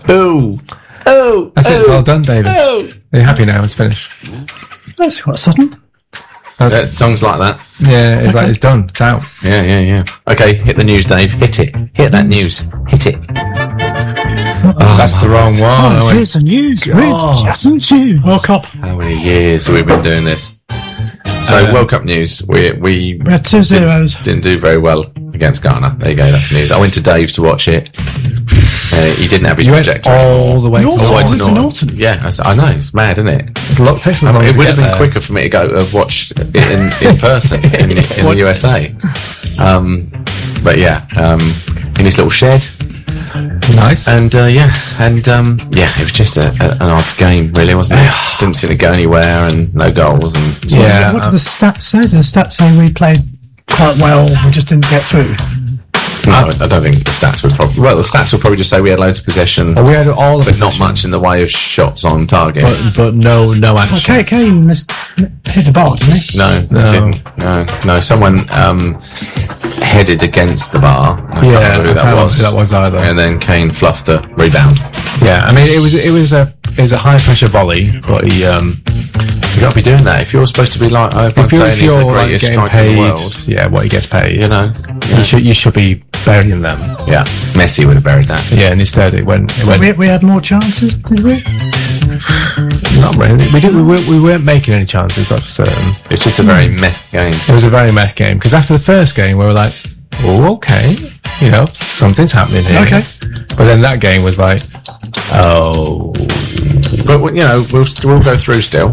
Oh. Oh. That's it. Well done, David. Oh. Are you happy now? It's finished. That's quite sudden. Yeah, songs like that. Yeah, it's like it's done. It's out. Yeah. Okay, hit the news, Dave. Hit it. Hit that news. Hit it. That's the wrong one. Oh, here's the news with Chatting Tunes. World Cup. How many years have we been doing this? So, World Cup news. We had 2-0. didn't do very well against Ghana. There you go. That's the news. I went to Dave's to watch it. He didn't have his projector. All the way Norton. to Norton. Yeah, I know. It's mad, isn't it? It takes long It to would get have been there. quicker for me to go watch it in person in the USA. But yeah, in his little shed. Nice. And it was just an odd game, really, wasn't it? Just didn't seem to go anywhere, and no goals. And Yeah. What did the stats say? Did the stats say we played quite well, we just didn't get through? no, I don't think the stats would probably. Well, the stats would probably just say we had loads of possession, We had all of but it, not much in the way of shots on target. but no action. Okay, Kane hit the bar, didn't he? No, it didn't. No. Someone headed against the bar. I can't remember who that was. Who that was either. And then Kane fluffed the rebound. Yeah, I mean it was a high pressure volley, but he You got to be doing that if you're supposed to be like everyone's saying he's the greatest getting striker paid, in the world. yeah, what he gets paid, You know. you should be burying them. Yeah, Messi would have buried that. Yeah, and instead it went. We had more chances, did we? Not really. We weren't making any chances, that's for certain. It's just a very meh game. It was a very meh game because after the first game we were like, oh, okay, something's happening here. Okay. But then that game was like, oh, But we'll go through still.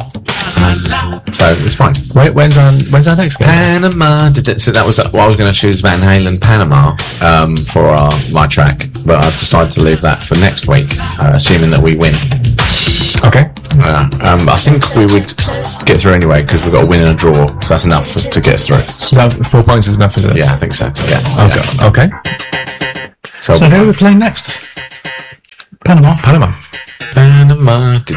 So it's fine. when's our next game? Panama. So that was what I was going to choose. Van Halen Panama for my track, but I've decided to leave that for next week, assuming that we win. Okay. I think we would get through anyway because we've got a win and a draw, so that's enough to get us through. Is that 4 points is enough, is it? Yeah, I think so. Yeah. Okay. So who are we playing next? Panama. Panama. Do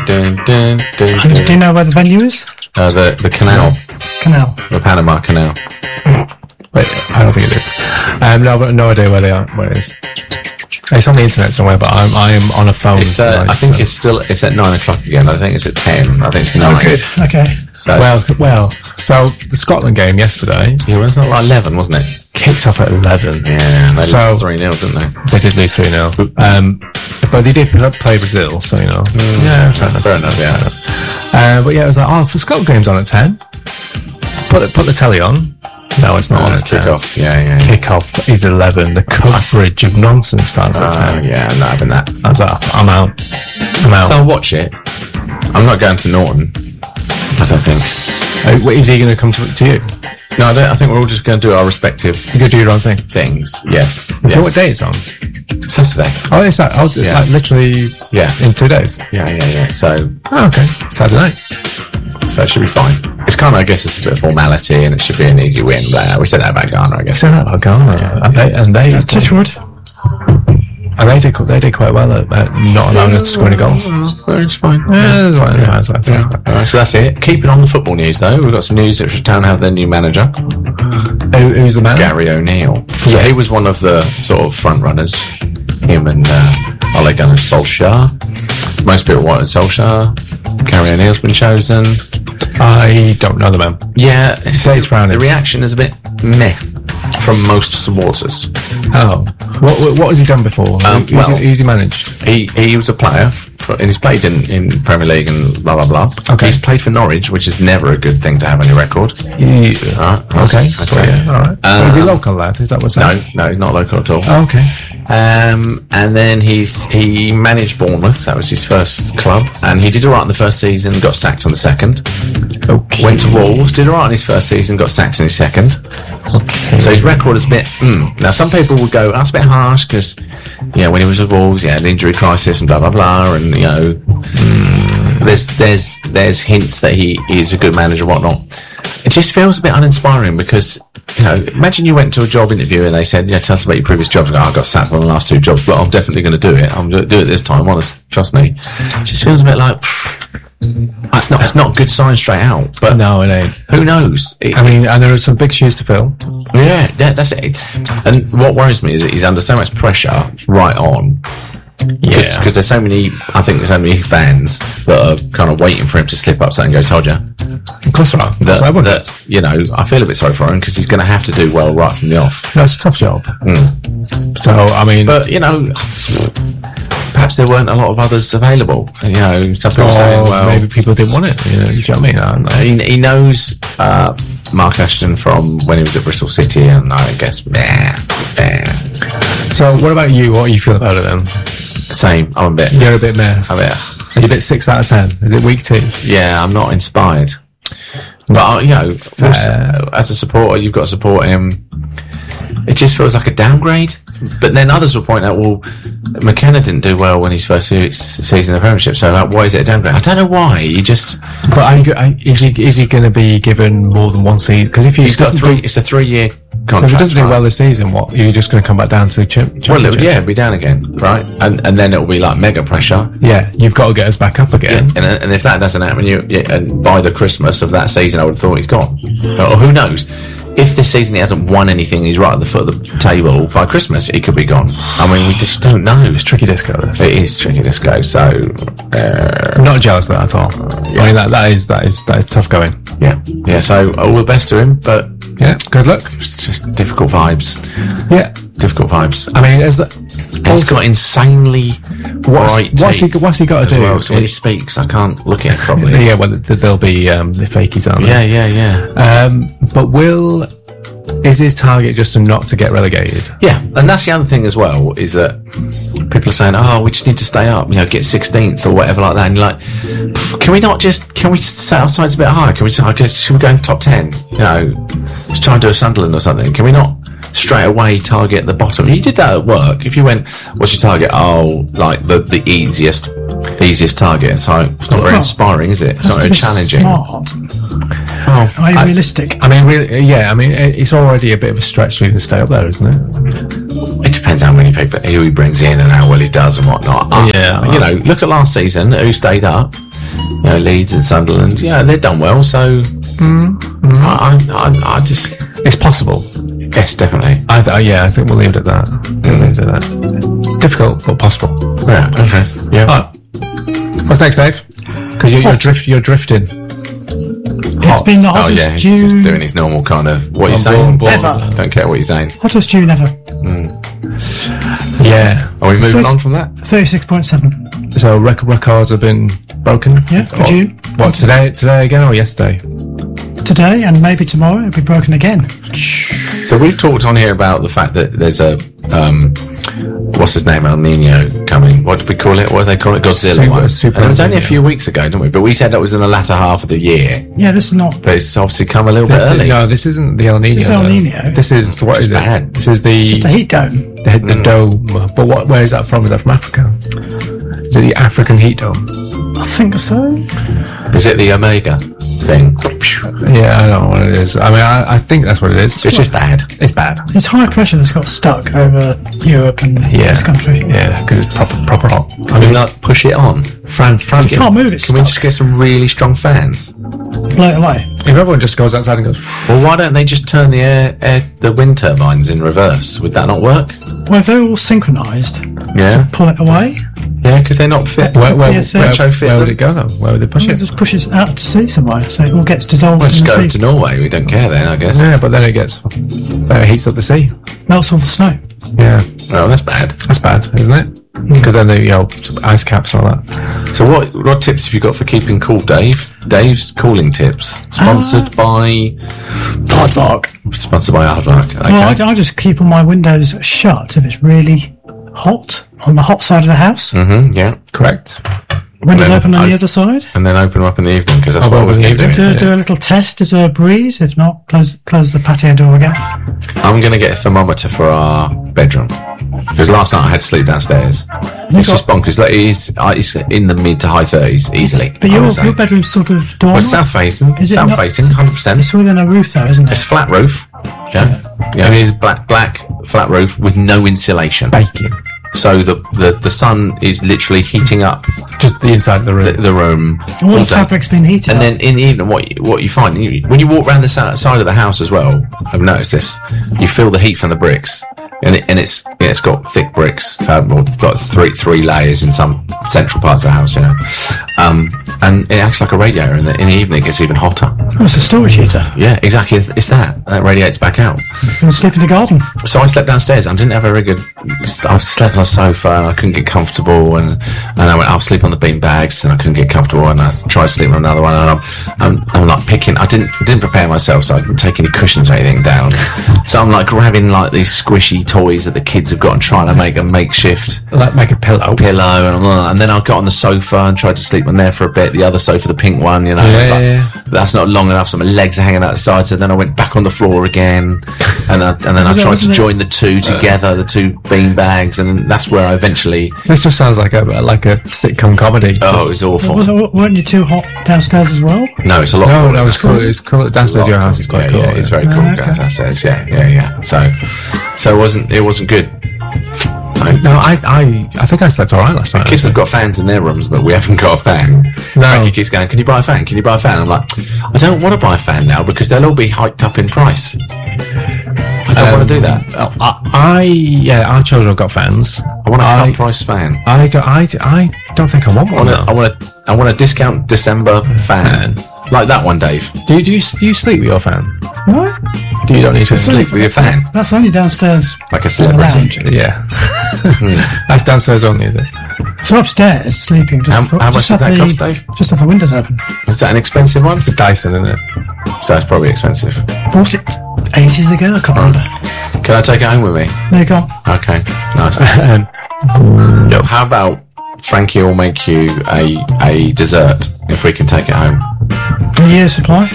you know where the venue is? The canal. Canal. The Panama Canal. Wait, I don't think it is. No, I've got no idea where it is. It's on the internet somewhere, but I am on a phone. Tonight, I think it's at 9 o'clock again. I think it's at 10. I think it's 9. Oh, good. Okay. So so the Scotland game yesterday yeah, well, it's not like 11, wasn't it? kicked off at 11. Yeah, they So- lost 3-0, didn't they? They did lose 3-0. But they did play Brazil, so yeah, Fair enough, yeah. but yeah, it was like, the Scotland game's on at 10. Put the telly on. No, it's not on at 10. Kick-off, yeah. Kickoff is 11. The coverage of nonsense starts at 10. Yeah, I'm not having that. I was like, I'm out. So I'll watch it. I'm not going to Norton. I don't think. Is he going to come to you? No, I think we're all just going to do our respective You go do your own thing. things. Yes. Do you know what day it's on? Saturday. Oh, it's that. Oh, Yeah. like literally Yeah. in 2 days. Yeah. So Okay. Saturday night. it should be fine. It's kind of, I guess, it's a bit of formality, and it should be an easy win. But we said that about Ghana, I guess. Say that about Ghana. And they Touchwood. And they did quite well at not allowing us to score any goals. It's fine. Yeah, that's fine. So that's it. Keeping on the football news, though, we've got some news that Ipswich Town have their new manager, Who's the man? Gary O'Neill. So he was one of the sort of front runners. Him and Ole Gunnar Solskjaer. Most people wanted Solskjaer. Gary O'Neill's been chosen. I don't know the man. Yeah, He's frowning. the reaction is a bit meh from most supporters. Oh, what has he done before? Who's he managed? He was a player, and he's played in Premier League and blah blah blah. Okay. He's played for Norwich, which is never a good thing to have on your record. Okay. Okay. All right. Is he local lad? Is that what's that? No, he's not local at all. Oh, okay. And then he managed Bournemouth. That was his first club, and he did all right in the first season. Got sacked on the second. Okay. Went to Wolves, did all right in his first season. Got sacked in his second. Okay. So his record is a bit. Now some people would go, that's a bit harsh because, when he was with Wolves, he had an injury crisis and blah blah blah, and there's hints that he is a good manager, whatnot. It just feels a bit uninspiring because, imagine you went to a job interview and they said, tell us about your previous jobs. I got sacked on the last 2 jobs, but I'm definitely going to do it. I'm going to do it this time, honest, trust me. It just feels a bit like, it's not a good sign straight out. But No, it ain't. who knows? And there are some big shoes to fill. Yeah, that's it. And what worries me is that he's under so much pressure, right on, Yeah. Because there's so many, I think there's so many fans that are kind of waiting for him to slip up something and go, told you. Of course there are. That's what everyone does. You know, I feel a bit sorry for him because he's going to have to do well right from the off. No, it's a tough job. So, I mean... But, you know, perhaps there weren't a lot of others available. You know, some people saying, well... maybe people didn't want it. You know what I mean? He knows Mark Ashton from when he was at Bristol City, and I guess, So, what about you? What do you feel about it then? same. I'm a bit... You're a bit meh. I'm a bit... Are you a bit 6 out of 10? Is it week 2? Yeah, I'm not inspired. But, you know, as a supporter, you've got to support him. It just feels like a downgrade. But then others will point out, well, McKenna didn't do well when his first season of Premiership, so like, why is it a downgrade? I don't know why. He just... But is he going to be given more than one season? Because if he's got it's a 3-year contract. So if he doesn't do well this season, what? You're just going to come back down to championship? Well, it'll be down again, right? And then it'll be like mega pressure. Yeah, you've got to get us back up again. Yeah, and if that doesn't happen, and by the Christmas of that season, I would have thought he's gone. Or who knows? If this season he hasn't won anything, he's right at the foot of the table, by Christmas he could be gone. I mean, we just don't know. It's tricky disco, this. It is tricky disco, so... I'm not jealous of that at all. Yeah. I mean, that is tough going. Yeah, so all the best to him, but... Yeah, good luck. It's just difficult vibes. Yeah. Difficult vibes. I mean, he's got insanely bright teeth. What's he got to do? Well, so when he speaks, I can't look at it properly. Yeah, well, there'll be the fakies, aren't there? Yeah. But is his target just not to get relegated? Yeah, and that's the other thing as well, is that people are saying, oh, we just need to stay up, get 16th or whatever like that, and you're like, can we set our sights a bit higher? Should we go in top 10? Let's try and do a Sunderland or something. Can we not straight away target the bottom? You did that at work. If you went, what's your target? Oh, like the easiest target. It's not very inspiring, is it? It's not very challenging. Smart. Oh, Are you realistic? I mean, really, yeah. I mean, it's already a bit of a stretch to even stay up there, isn't it? It depends how many people, who he brings in and how well he does and whatnot. Look at last season, who stayed up. Leeds and Sunderland. They've done well. So I just, it's possible. Yes, definitely. I think we'll leave it at that. Difficult, but possible. Yeah. Okay. Yeah. What's next, Dave? Because you're drifting. It's been the hottest June. He's just doing his normal kind of, what you're saying? Ever. Don't care what you're saying. Hottest June ever. Yeah. Are we moving on from that? 36.7. So records have been broken? Yeah, for June. What, today again or yesterday? Today, and maybe tomorrow it'll be broken again. So we've talked on here about the fact that there's a what's his name, El Nino coming. What do we call it? What do they call it? Godzilla. It was only a few weeks ago, didn't we? But we said that was in the latter half of the year. Yeah, this is not. But it's obviously come a little bit early. No, this isn't the El Nino. This is El Nino. This is, what is it? This is just a heat dome. The dome. But where is that from? Is that from Africa? Is it the African heat dome? I think so. Is it the Omega thing? Yeah, I don't know what it is. I mean, I think that's what it is. It's just bad. It's bad. It's high pressure that's got stuck over Europe and this country. Yeah, because it's proper hot. I mean, like, push it on. France. You can't move it. Can we just get some really strong fans? Blow it away. If everyone just goes outside and goes, well, why don't they just turn the wind turbines in reverse? Would that not work? Well, if they're all synchronised, to pull it away. Yeah, could they not fit? Where would it go though? Where would they push it? Just push it out to sea somewhere, so it all gets dissolved in the sea. Just go to Norway. We don't care then, I guess. Yeah, but then it heats up the sea. Melts all the snow. Yeah. Oh, that's bad. That's bad, isn't it? Because then some ice caps and all that. So what tips have you got for keeping cool, Dave? Dave's cooling tips. Sponsored by Aardvark. Sponsored by Aardvark. Okay. Well, I just keep all my windows shut if it's really hot on the hot side of the house. Yeah. Correct. Windows open on the other side. And then open them up in the evening, because that's what we've been doing. Do a little test. Is there a breeze? If not, close the patio door again. I'm going to get a thermometer for our bedroom, because last night I had to sleep downstairs. It's just bonkers. Like, he's in the mid to high 30s easily. But your bedroom's sort of dormer. Well, south facing. South facing, 100%. It's within a roof though, isn't it? It's flat roof. Yeah. It is black flat roof with no insulation. Baking. So the sun is literally heating up just the inside of the room. The room. All the fabric's been heated and up. then in the evening, what you find when you walk around the side of the house as well, I've noticed this. You feel the heat from the bricks, and it's got thick bricks. Well, it's got three layers in some central parts of the house, and it acts like a radiator. In the evening, it gets even hotter. Oh, it's a storage heater. Yeah, exactly. It's that radiates back out. You sleep in the garden. So I slept downstairs. I didn't have a very good. I slept on a sofa and I couldn't get comfortable, and I went, I'll sleep on the bean bags, and I couldn't get comfortable, and I tried to sleep on another one, and I'm like picking. I didn't prepare myself, so I didn't take any cushions or anything down. So I'm like grabbing like these squishy toys that the kids have got and trying to make a makeshift Like make a pillow. and then I got on the sofa and tried to sleep on there for a bit. The other sofa, the pink one, that's not long enough, so my legs are hanging out the side. So then I went back on the floor again, and then I tried to join the two together, the two bean bags, and that's where I eventually. This just sounds like a sitcom comedy. Oh, it was awful. Weren't you too hot downstairs as well? No, it's a lot. No, cooler no, it's cool. downstairs. It's cool. Downstairs your house is quite cool. Yeah, it's very cool downstairs. Yeah. So it wasn't good. No, I think I slept all right last night. Kids have got fans in their rooms, but we haven't got a fan. No. Frankie keeps going, can you buy a fan? Can you buy a fan? I'm like, I don't want to buy a fan now because they'll all be hiked up in price. I don't want to do that. Our children have got fans. I want a high price fan. I don't think I want one. I want a discount December fan. Like that one, Dave. Do you sleep with your fan? What? You don't need to Sleep with your fan. That's only downstairs. Like a in the celebrity. lounge. Yeah. That's downstairs only, is it? So upstairs, sleeping. Just How much did that cost, Dave? Just have the windows open. Is that an expensive one? It's a Dyson, isn't it? So that's probably expensive. Bought it ages ago. I can't remember. Can I take it home with me? There you go. Okay, nice. No. How about Frankie will make you a dessert if we can take it home? A year's supply.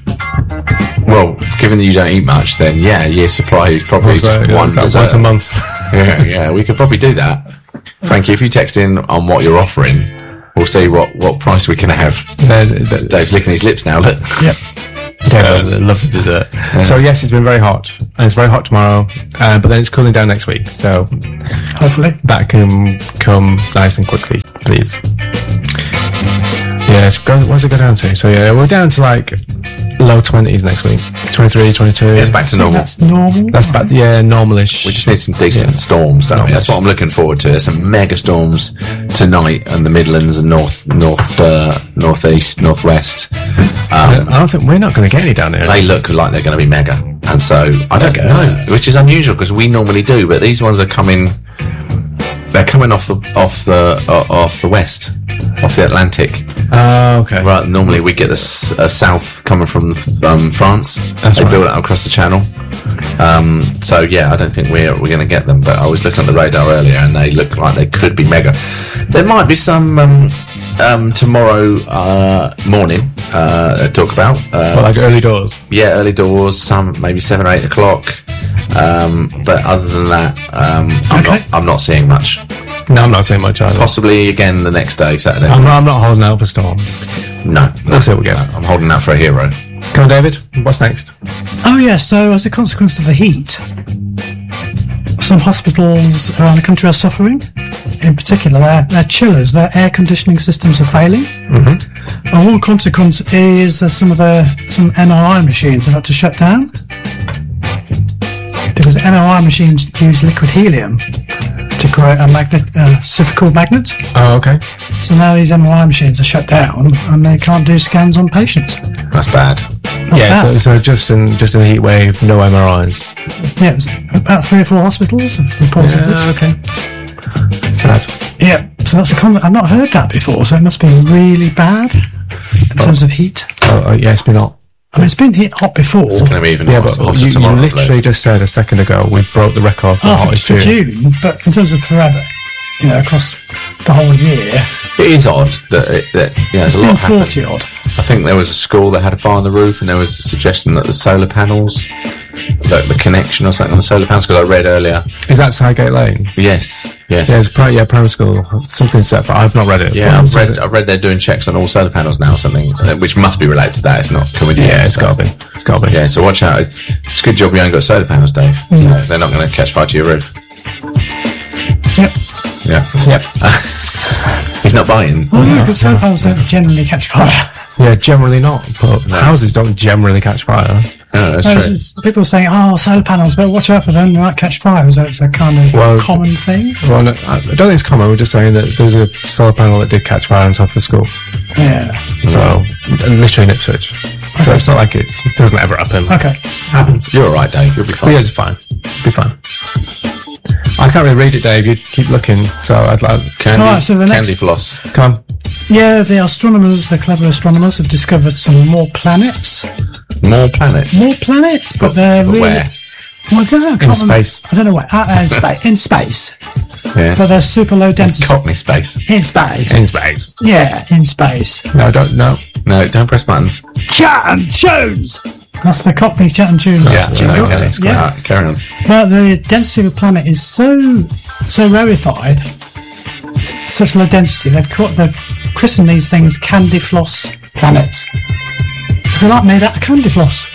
Well, given that you don't eat much, then yeah, a year's supply is probably just one dessert. Once a month. Yeah, we could probably do that. Frankie, if you text in on what you're offering, we'll see what price we can have. Dave's licking his lips now, look. Yep. Dave loves a dessert. So yes, it's been very hot, and it's very hot tomorrow, but then it's cooling down next week. So Hopefully. that can come nice and quickly, please. Yeah, what's it go down to? So yeah, we're down to like low 20s next week. 23, 22. It's back to normal. That's normal. That's back, normalish. We just need some decent storms, don't we? That's what I'm looking forward to. There's some mega storms tonight in the Midlands and northeast, northwest. I don't think we're not going to get any down here. They look like they're going to be mega, and so I don't know, which is unusual because we normally do, but these ones are coming. They're coming off the west, off the Atlantic. Oh, okay. Right, normally we get the south coming from France. That's they right. build it across the channel. So yeah, I don't think we're going to get them. But I was looking at the radar earlier, and they look like they could be mega. There might be some tomorrow morning. Talk about like early doors. yeah, early doors. Some maybe 7 or 8 o'clock. But other than that, I'm not seeing much. No, I'm not saying much either. Possibly again the next day, Saturday. I'm not holding out for storms. No, We'll see what we get. I'm holding out for a hero. Come on, David. What's next? Oh yeah. So as a consequence of the heat, some hospitals around the country are suffering. In particular, their chillers, their air conditioning systems are failing. Mm-hmm. And one consequence is that some MRI machines have had to shut down because MRI machines use liquid helium to create a supercooled magnet. Oh, okay. So now these MRI machines are shut down and they can't do scans on patients. That's bad. Yeah, so just in the heat wave, no MRIs. Yeah, it was about 3 or 4 hospitals have reported this. Okay. Sad. Yeah, so that's a comment. I've not heard that before, so it must be really bad in terms of heat. Oh, yeah, it's been hot. I mean, it's been hot before. It's going to be even Yeah, hotter but you tomorrow. literally just said a second ago we broke the record for hottest for June. June, but in terms of forever, across the whole year, It is odd that there's it's a been lot happened. 40 odd. I think there was a school that had a fire on the roof, and there was a suggestion that the solar panels, the connection or something on the solar panels. Because I read earlier. Is that Sidegate Lane? Yes. Yeah, it's primary school. Something set for. I've not read it. Yeah, I've read they're doing checks on all solar panels now, or something, which must be related to that. It's not coincidence. Yeah, it's got to be. It's got to be. Yeah, so watch out. It's a good job we ain't got solar panels, Dave. So they're not going to catch fire to your roof. Yep. Yeah. Yep. He's not buying. Well, yeah, because solar panels don't generally catch fire. Yeah, generally not. But houses don't generally catch fire. that's No, true. this is- people are saying, "Oh, solar panels, but watch out for them; they might catch fire." So it's a kind of Well- common thing. Well, no, I don't think it's common. We're just saying that there was a solar panel that did catch fire on top of the school. Yeah. So, literally in Ipswich. So it's not like it doesn't ever happen. Okay. Happens. You're all right, Dave. You'll be But fine. yeah, it's fine. Be fine. I can't really read it, Dave. You keep looking, so I'd like. Candy, Alright, so the next- candy floss. Come. Yeah, the astronomers, the clever astronomers, have discovered some more planets. More planets. More planets, but they're But really. where? Well, I don't know. I In can't remember- space. I don't know where. In space. In space. Yeah. But they're super low density. Cockney space. In space. In space. Yeah, in space. No, don't. No. No, don't press buttons. Chatham Jones! That's the Cockney Chatham Tunes jingle. Okay. Yeah. Alright, carry on. But the density of the planet is so rarefied, such low density, they've christened these things candy floss planets. Because they're like made out of candy floss.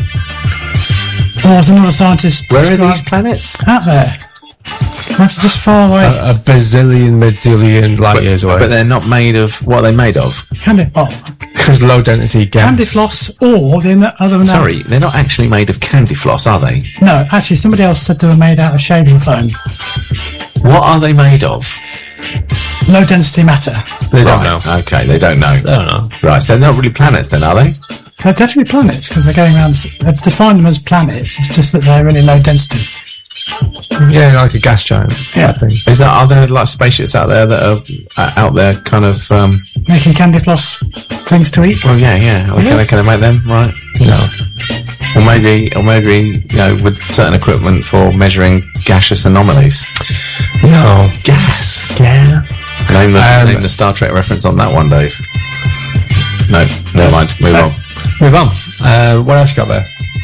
Or as another scientist Where are described- these planets? Out there. That's just far away. A bazillion, madzillion light years away. But they're not made of. What are they made of? Because low density gas. Candy floss, or the other one. Sorry, they're not actually made of candy floss, are they? No, actually, somebody else said they were made out of shaving foam. What are they made of? Low density matter. They don't Right, know. okay, they don't know. I don't know. Right, so they're not really planets then, are they? They're definitely planets because they're going around. They've defined them as planets. It's just that they're really low density. Yeah, like a gas giant Yeah. type thing. Are there like spaceships out there that are out there kind of? Making candy floss things to eat. Well, yeah. Or can I make them right? No. Or maybe with certain equipment for measuring gaseous anomalies. No. Gas. Gas. Name the Star Trek reference on that one, Dave. No, never mind. Move on. Move on. What else you got there?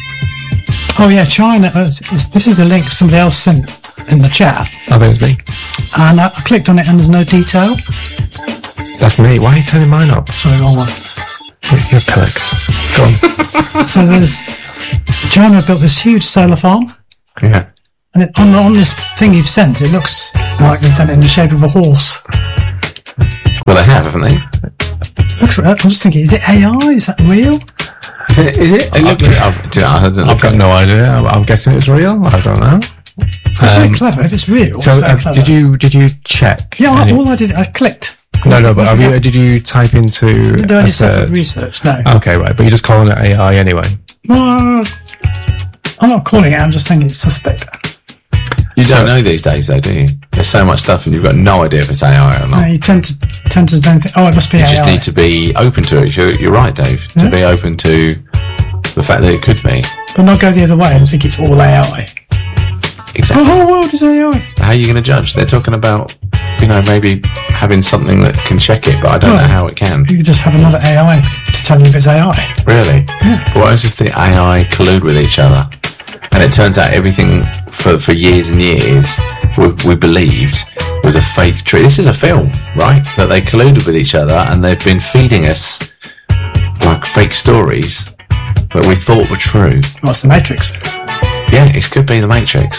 Oh yeah, China. This is a link somebody else sent in the chat, I think it's me. and I clicked on it, and there's no detail. That's me. Why are you turning mine up? Sorry, wrong one. You're a pillock. Go on. So there's China built this huge solar farm, Yeah. and on this thing you've sent, it looks like they've done it in the shape of a horse. Well, they have, haven't they? I'm just thinking, is it AI? Is that real? Is it? I've got no idea. I'm guessing it's real. I don't know. It's very clever. If it's real, So it's very clever. did you check? Yeah, any- all I did, I clicked. No, but Nothing did you type into didn't do any a separate search? research. No. Okay, right. But you're just calling it AI anyway. Well, I'm not calling it. I'm just thinking it's suspect. You don't know these days, though, do you? There's so much stuff, and you've got no idea if it's AI or not. You tend to then think, oh, it must be You AI. just need to be open to it. You're right, Dave. To be open to the fact that it could be. But not go the other way and think it's all AI. The Exactly. whole world is AI. How are you going to judge? They're talking about, maybe having something that can check it, but I don't know how it can. You could just have another AI to tell you if it's AI. Really? But what if the AI collude with each other? And it turns out everything for years and years we believed was a fake tree. This is a film, right? That they colluded with each other and they've been feeding us like fake stories that we thought were true. What's the Matrix? Yeah, it could be the Matrix.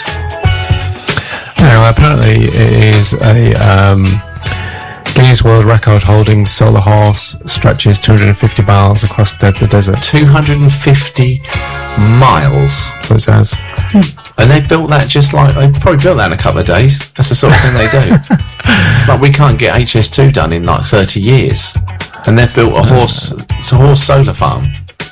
Now, apparently, it is a Guinness World Record holding solar horse stretches 250 miles across the desert. 250 miles. That's what it says. And they built that they probably built that in a couple of days. That's the sort of thing they do. Like, we can't get HS2 done in like 30 years. And they've built it's a horse solar farm.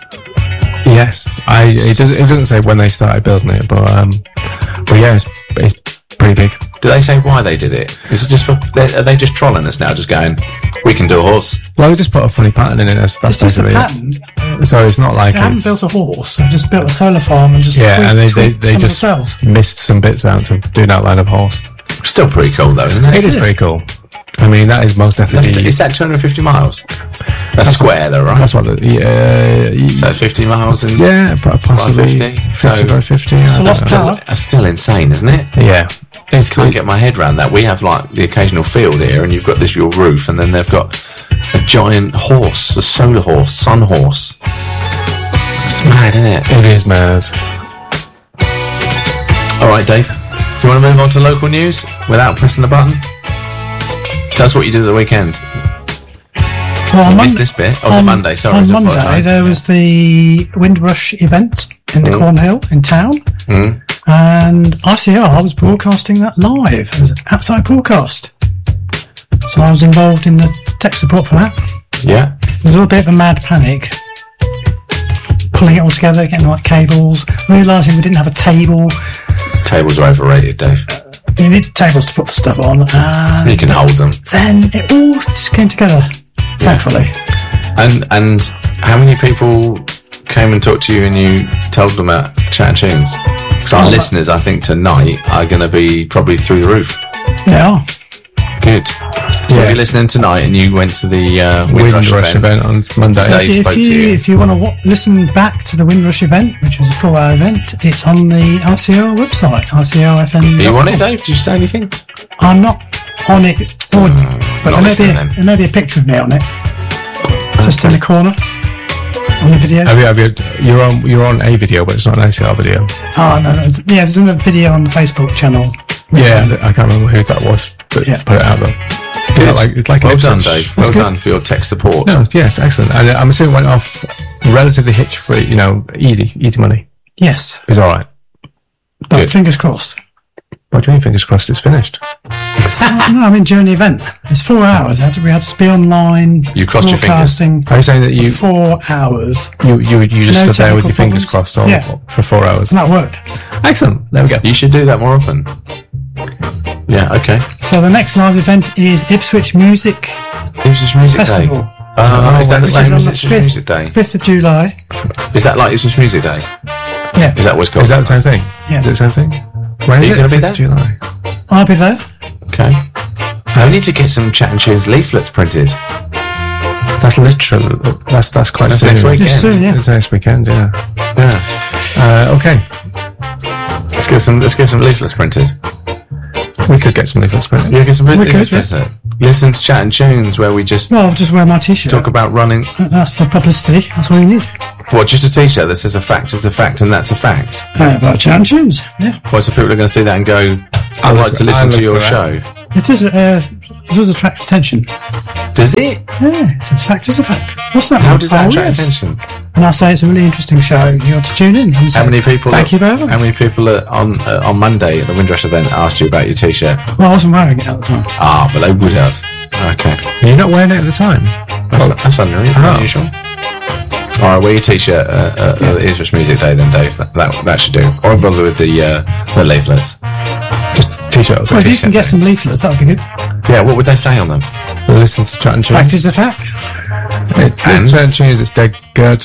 Yes, it doesn't say when they started building it, but yeah, it's pretty big. Do they say why they did it? Is it just are they just trolling us now, just going, we can do a horse? Well, we just put a funny pattern in it. That's It's just a basically pattern. it. So it's not like They haven't it's built a horse. They've just built a solar farm and just and they tweaked some just of the cells. missed some bits out to do an outline of horse. Still pretty cool though, isn't it? It is pretty cool. I mean, that is most definitely. Is that 250 miles? That's square though, right? That's what So 50 miles and yeah, possibly 150. 50 by 50. I So don't what's know. that? That's still insane, isn't it? Yeah, it's Can't get my head around that. We have like the occasional field here, and you've got your roof, and then they've got a giant horse, a solar horse, sun horse. It's mad, isn't it? It is mad. All right, Dave. Do you want to move on to local news without pressing the button? Tell us what you did at the weekend. Well, on Missed this bit. Oh, it was Monday. Sorry, On I Monday, apologise. there was the Windrush event in the Cornhill in town. And ICR was broadcasting that live. It was an outside broadcast. So I was involved in the tech support for that. Yeah. It was a little bit of a mad panic. Pulling it all together, getting the right cables, realising we didn't have a table. Tables are overrated, Dave. You need tables to put the stuff on. And You can hold them. then it all just came together, thankfully. And how many people came and talked to you and you told them about Chat and Tunes? Because our listeners, I think, tonight are going to be probably through the roof. Yeah. Good. So you're listening tonight and you went to the Windrush event on Monday. Dave spoke to you. If you want to listen back to the Windrush event, which was a 4-hour event, it's on the ICR website, ICRFM. Are you on it, Dave? Did you say anything? I'm not on it, but not listening then. there may be a picture of me on it, just in the corner, on the video. You're on a video, but it's not an ACR video. Oh, no, there's a video on the Facebook channel. Yeah, I can't remember who that was, but put it out there. It's like Well an done, Ipswich. Dave. Well done for your tech support. No, yes, excellent. And I'm assuming it went off relatively hitch-free, easy money. Yes, It's all right. but Good. fingers crossed. What do you mean, fingers crossed, it's finished? No, I mean during the event. It's 4 hours. We had to be online. You crossed your fingers. broadcasting Are you saying that you for 4 hours, you just No stood there with technical your fingers problems? crossed on Yeah. for 4 hours? and that worked. Excellent. There we go. You should do that more often. Yeah, okay. So the next live event is Ipswich Music Ipswich Music Festival. Day. Is that the which same is on as the Ipswich Music Day? 5th of July. Is that like Ipswich Music Day? Yeah, Is that what's called? Is that the same thing? Yeah. Is it the same thing? When is you it? gonna be 5th there? of July. I'll be there. Okay. We need to get some Chat and Tunes leaflets printed. That's literally, that's quite That's soon. next weekend. Just soon, yeah. It's next weekend, yeah. Yeah. Okay. Let's get some leaflets printed. We could get some leaflets printed. Yeah, get some We leaflets could, printed. Listen to Chat and Tunes where we just Well, I'll just wear my t-shirt. talk about running. That's the publicity. That's all you need. What, just a t-shirt that says a fact is a fact and that's a fact? About Chat and Tunes. Yeah, Well, so people are going to see that and go, I'd like to listen to your show. it is. It does attract attention. Does it? Yeah, it says fact is a fact. What's that? How mean? does that Oh, attract yes. attention? And I say it's a really interesting show. You ought to tune in. And say, How many people? Thank you very much. How many people on Monday at the Windrush event asked you about your t-shirt? Well, I wasn't wearing it at the time. Ah, but they would have. Okay, You're not wearing it at the time? that's unusual. All right, wear your t-shirt at the Ipswich Music Day then, Dave. That should do. Or bother with the leaflets. Just t-shirt. Well, if you t-shirt can get day. some leaflets, that would be good. Yeah, what would they say on them? Listen to Chat and Tunes. Fact is a fact. And? Chat and Tunes, it's dead good.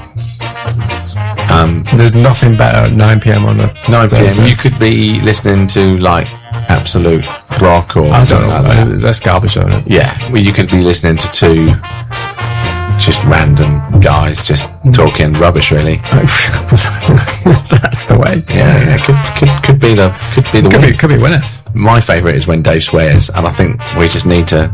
There's nothing better at 9 p.m. on a 9 p.m. Thursday. You could be listening to like Absolute Rock or I don't something know. like that. That's garbage, isn't it? Yeah, well, you could be listening to two just random guys just talking rubbish, really. That's the way. Yeah, could be the win. Could be a winner. My favourite is when Dave swears, and I think we just need to.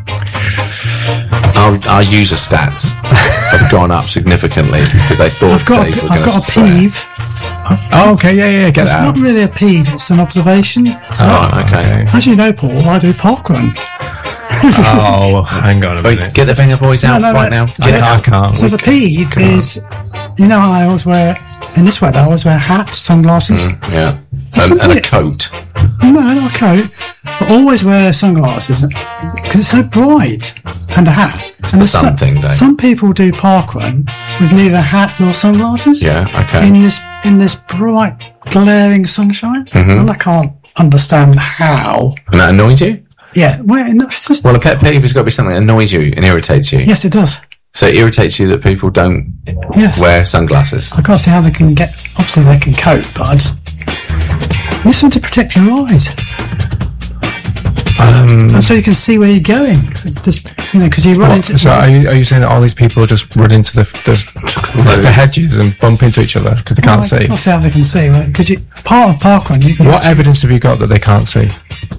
Our user stats have gone up significantly because they thought I've got Dave a, was I've going to got a swear. peeve. Oh, okay, yeah, get It's it out. not really a peeve. It's an observation. So, Oh, okay. as you know, Paul, I do parkrun. Oh, hang on a Wait, minute. get the finger boys out No, right now. So, Get it I out. can't. so the peeve is, you know, how I always wear in this weather. I always wear a hat, sunglasses. Yeah, It's and a bit- coat. No, not a coat. But always wear sunglasses because it's so bright, and a hat. It's the sun thing, Dave. Some people do parkrun with neither a hat nor sunglasses. Yeah, okay. In this bright, glaring sunshine, Mm-hmm. and I can't understand how. And that annoys you? Yeah, well, no, it's just Well, a pet peeve has got to be something that annoys you and irritates you. yes, it does. So it irritates you that people don't Yes, wear sunglasses. I can't see how they can get. Obviously, they can cope, but I just this one to protect your eyes, and so you can see where you're going. 'Cause it's just because you run into. So are you saying that all these people just run into the hedges and bump into each other because they can't I see? can't see how they can see. Because part of parkrun, you What evidence have you got that they can't see?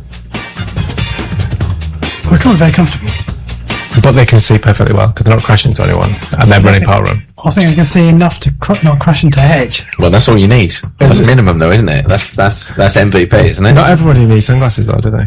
We're kind of very comfortable. But they can see perfectly well because they're not crashing into anyone and they're running power run. I think I can see enough to not crash into a hedge. Well, that's all you need. That's minimum, though, isn't it? That's MVP, isn't it? Not everybody needs sunglasses, though, do they?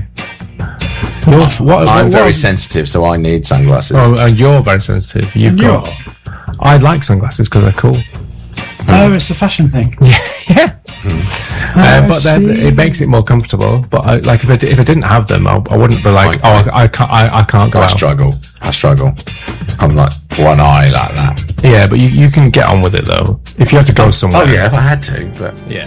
I'm very sensitive, so I need sunglasses. Oh, you're very sensitive. You've got. I like sunglasses because they're cool. Oh, it's a fashion thing. Yeah. But then it makes it more comfortable. But if I didn't have them, I wouldn't be like, I can't go I out. struggle. I'm like one eye like that. Yeah, but you can get on with it though. If you have to go somewhere. Oh yeah, if I had to, but Yeah.